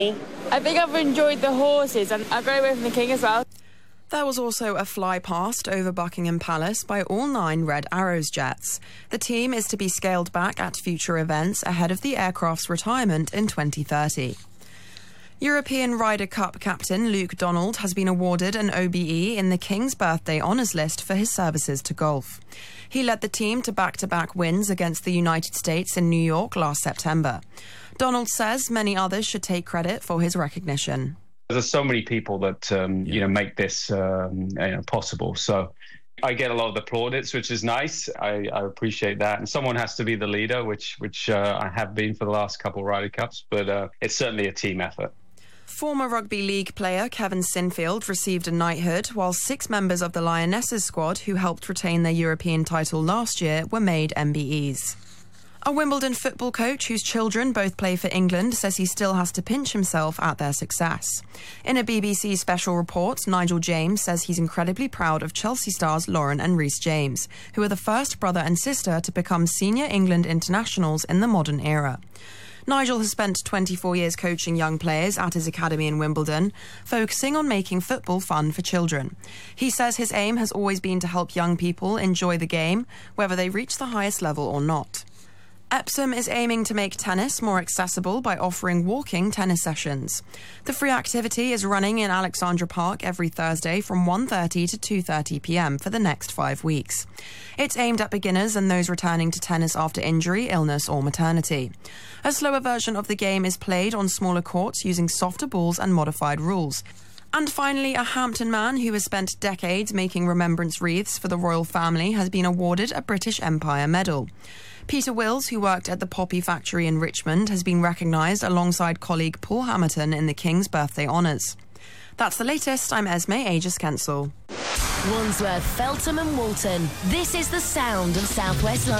I think I've enjoyed the horses and I'll go away from the king as well. There was also a fly past over Buckingham Palace by all 9 Red Arrows jets. The team is to be scaled back at future events ahead of the aircraft's retirement in 2030. European Ryder Cup captain Luke Donald has been awarded an OBE in the King's Birthday Honours List for his services to golf. He led the team to back-to-back wins against the United States in New York last September. Donald says many others should take credit for his recognition. There's so many people that make this possible. So I get a lot of the plaudits, which is nice. I appreciate that. And someone has to be the leader, which I have been for the last couple of Ryder Cups. But it's certainly a team effort. Former rugby league player Kevin Sinfield received a knighthood, while 6 members of the Lionesses squad who helped retain their European title last year were made MBEs. A Wimbledon football coach whose children both play for England says he still has to pinch himself at their success. In a BBC special report, Nigel James says he's incredibly proud of Chelsea stars Lauren and Reece James, who are the first brother and sister to become senior England internationals in the modern era. Nigel has spent 24 years coaching young players at his academy in Wimbledon, focusing on making football fun for children. He says his aim has always been to help young people enjoy the game, whether they reach the highest level or not. Epsom is aiming to make tennis more accessible by offering walking tennis sessions. The free activity is running in Alexandra Park every Thursday from 1:30 to 2:30 p.m. for the next 5 weeks. It's aimed at beginners and those returning to tennis after injury, illness or maternity. A slower version of the game is played on smaller courts using softer balls and modified rules. And finally, a Hampton man who has spent decades making remembrance wreaths for the royal family has been awarded a British Empire Medal. Peter Wills, who worked at the Poppy Factory in Richmond, has been recognised alongside colleague Paul Hamilton in the King's Birthday Honours. That's the latest. I'm Esme Aegis-Kensel. Wandsworth, Feltham and Walton. This is the sound of South West London.